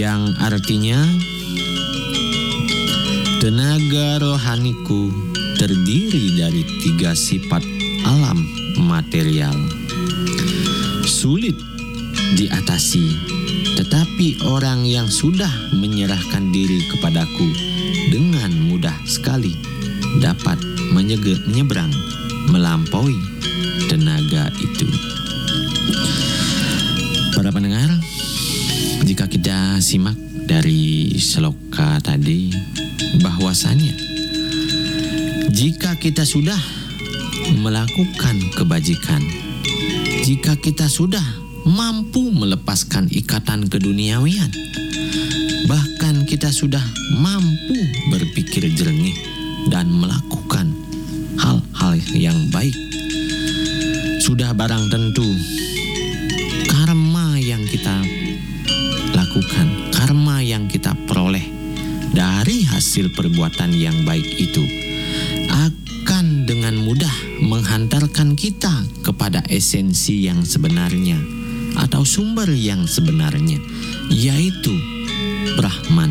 yang artinya tenaga rohaniku terdiri dari 3 sifat alam material. Sulit diatasi, tetapi orang yang sudah menyerahkan diri kepadaku dengan mudah sekali dapat menyeberang melampaui tenaga itu. Para pendengar, jika kita simak dari seloka tadi, bahwasanya jika kita sudah melakukan kebajikan, jika kita sudah mampu melepaskan ikatan keduniawian, bahkan kita sudah mampu berpikir jernih dan melakukan hal-hal yang baik, sudah barang tentu karma yang kita lakukan, karma yang kita peroleh dari hasil perbuatan yang baik itu akan dengan mudah menghantarkan kita kepada esensi yang sebenarnya atau sumber yang sebenarnya, yaitu Brahman.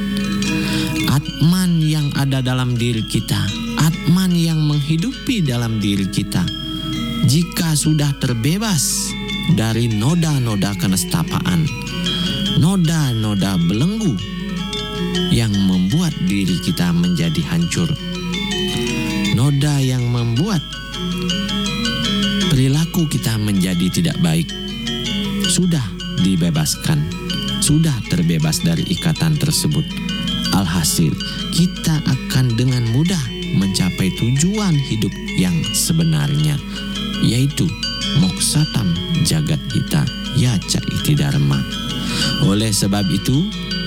Atman yang ada dalam diri kita, Atman yang menghidupi dalam diri kita, jika sudah terbebas dari noda-noda kenestapaan, noda-noda belenggu yang membuat diri kita menjadi hancur, noda yang membuat perilaku kita menjadi tidak baik, sudah dibebaskan, sudah terbebas dari ikatan tersebut. Alhasil, kita akan dengan mudah mencapai tujuan hidup yang sebenarnya, yaitu moksatam jagat hita yaca iti dharma. Oleh sebab itu,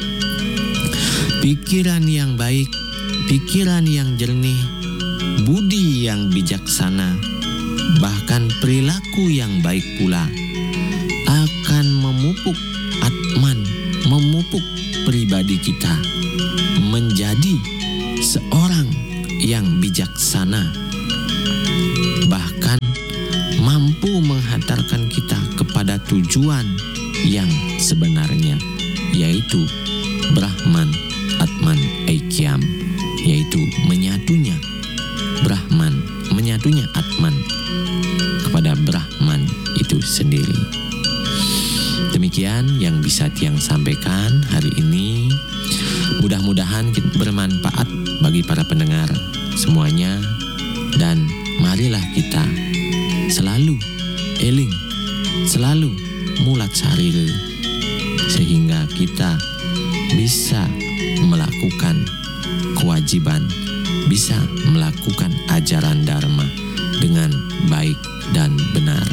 pikiran yang baik, pikiran yang jernih, budi yang bijaksana, bahkan perilaku yang baik pula akan memupuk atman, memupuk pribadi kita menjadi seorang yang bijaksana, bahkan mampu menghantarkan kita kepada tujuan yang sebenarnya, yaitu Brahman Atman Aikyam, yaitu menyatunya Brahman, menyatunya Atman kepada Brahman itu sendiri. Demikian yang bisa Tiang sampaikan hari ini. Mudah-mudahan bermanfaat bagi para pendengar semuanya, dan marilah kita selalu eling, selalu mulat saril, sehingga kita bisa melakukan kewajiban, bisa melakukan ajaran Dharma dengan baik dan benar,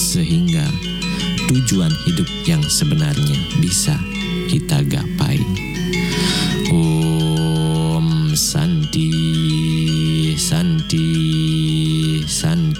sehingga tujuan hidup yang sebenarnya bisa kita gapai.